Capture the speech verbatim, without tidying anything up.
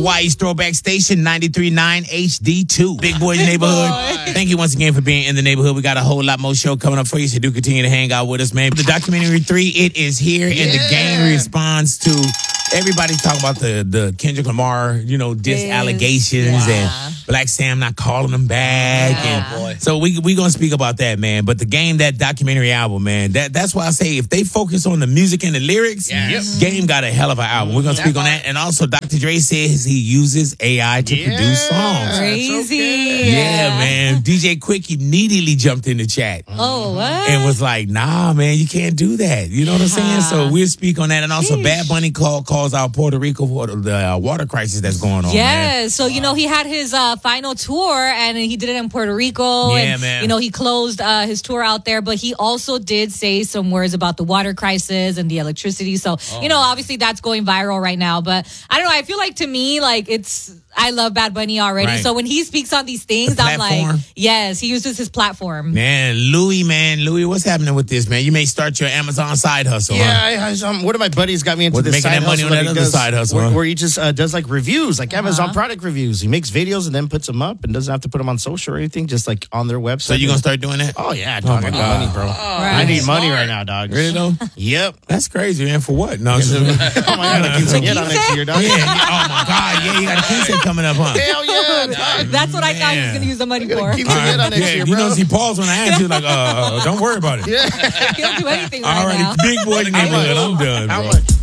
Hawaii's throwback station, ninety-three point nine H D two. Big Boys Neighborhood. Boy. Thank you once again for being in the neighborhood. We got a whole lot more show coming up for you, so do continue to hang out with us, man. The documentary three, it is here, yeah. and the game responds to everybody's talking about the, the Kendrick Lamar, you know, diss Is, allegations yeah. and Black Sam not calling him back. Yeah. And Boy. so we we gonna speak about that, man. But the game, that documentary album, man, that that's why I say if they focus on the music and the lyrics, Yes. Game got a hell of an album. We're gonna speak on that. And also Doctor Dre says he uses A I to Yeah. produce songs. Crazy. Okay. Yeah, man. D J Quick immediately jumped in the chat. Oh, what? And was like, nah, man, you can't do that. You know what I'm saying? So we'll speak on that. And also, Sheesh. Bad Bunny call, calls out Puerto Rico for the uh, water crisis that's going on. Yeah, man. so you know he had his uh, final tour and he did it in Puerto Rico. Yeah, and, man. You know he closed uh, his tour out there, but he also did say some words about the water crisis and the electricity. So Oh. you know, obviously that's going viral right now. But I don't know. I feel like to me, like it's. I love Bad Bunny already. Right. So when he speaks on these things, The I'm platform. like, yes, he uses his platform. Man, Louis, man, Louis, what's happening with this, man? You may start your Amazon side hustle, Yeah, huh? I, I, um, one of my buddies got me into What, this making side that money hustle on that he other does, side hustle, where, huh? where he just uh, does like reviews, like Amazon product reviews. He makes videos and then puts them up and doesn't have to put them on social or anything, just like on their website. So you gonna start doing that? Oh yeah, dog. my I need God. money, bro. Right. I need money right now, dog. Really though? Yep. That's crazy, man. For what? No, it's Oh my god, I keep saying on next year, dog. yeah. Oh my God, yeah, you got a Quince coming up, huh? Hell yeah, dog. That's what I thought he was Man. going to use the money gotta for. keep All some head right. on next Yeah, year, you bro. know, he paused when I asked you, like, uh, don't worry about it. Yeah. He'll do anything right All right, now. big boy neighborhood. I'm done, How bro. much?